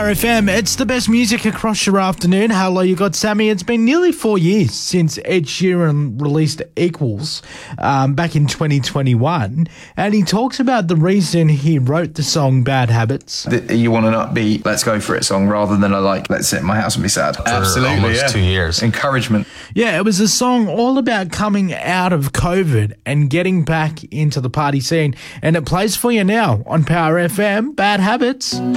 Power FM, it's the best music across your afternoon. Hello, you got Sammy. It's been nearly 4 years since Ed Sheeran released Equals back in 2021, and he talks about the reason he wrote the song Bad Habits. You want an upbeat, let's go for it song rather than a let's sit in my house and be sad. Absolutely, almost 2 years. Encouragement. Yeah, it was a song all about coming out of COVID and getting back into the party scene, and it plays for you now on Power FM, Bad Habits.